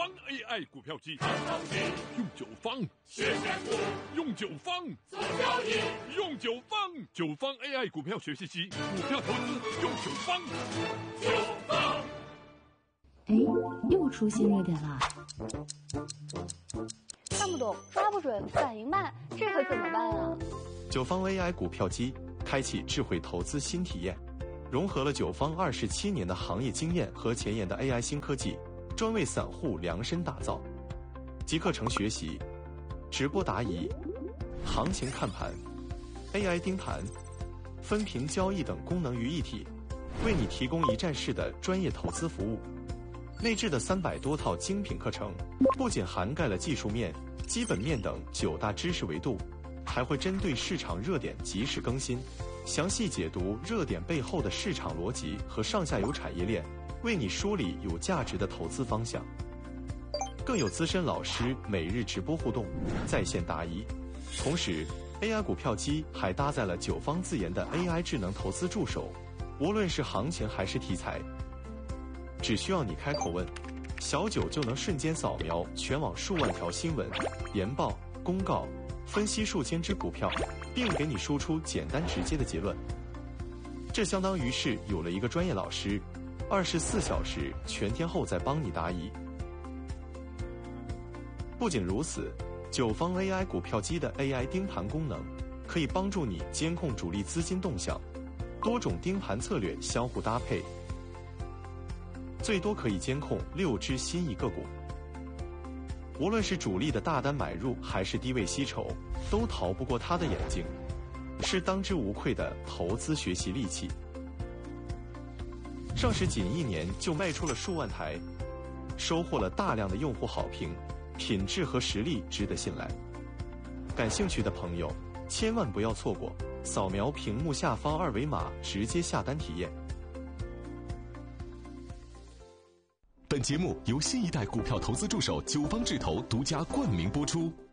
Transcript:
方 AI 股票机，用九方学选股，用九方做交易，用九方 AI 股票学习机，股票投资用九方。 哎，又出新热点了。 看不懂，抓不准，反应慢，这可怎么办啊？ 九方 AI 股票机开启智慧投资新体验，融合了九方27年的行业经验和前沿的 AI 新科技，专为散户量身打造。集课程学习、直播答疑、行情看盘、AI 盯盘、分屏交易等功能于一体，为你提供一站式的专业投资服务。内置的300多套精品课程，不仅涵盖了技术面、基本面等9大知识维度，还会针对市场热点及时更新，详细解读热点背后的市场逻辑和上下游产业链，为你梳理有价值的投资方向。更有资深老师每日直播互动，在线答疑。同时 AI 股票机还搭载了九方自研的 AI 智能投资助手，无论是行情还是题材，只需要你开口问，小九就能瞬间扫描全网数万条新闻、研报、公告，分析数千只股票，并给你输出简单直接的结论。这相当于是有了一个专业老师，24小时全天候在帮你答疑。不仅如此，九方 AI 股票机的 AI 盯盘功能，可以帮助你监控主力资金动向，多种盯盘策略相互搭配，最多可以监控6只心仪个股。无论是主力的大单买入，还是低位吸筹，都逃不过他的眼睛，是当之无愧的投资学习利器。上市仅1年就卖出了数万台，收获了大量的用户好评，品质和实力值得信赖。感兴趣的朋友千万不要错过，扫描屏幕下方2维码直接下单体验。 本节目由新一代股票投资助手九方智投独家冠名播出。